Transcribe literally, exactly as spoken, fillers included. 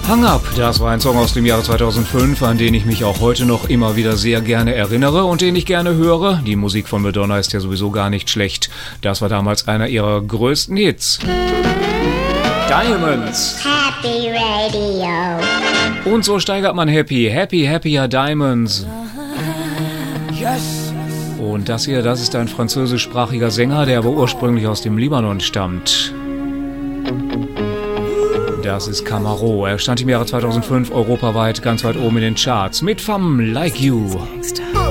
Hang Up, das war ein Song aus dem Jahre zweitausendfünf, an den ich mich auch heute noch immer wieder sehr gerne erinnere und den ich gerne höre. Die Musik von Madonna ist ja sowieso gar nicht schlecht. Das war damals einer ihrer größten Hits. Diamonds. Happy Radio. Und so steigert man Happy. Happy, happier Diamonds. Yes. Und das hier, das ist ein französischsprachiger Sänger, der aber ursprünglich aus dem Libanon stammt. Das ist Camaro. Er stand im Jahre zweitausendfünf europaweit ganz weit oben in den Charts mit Femme Like You. Oh,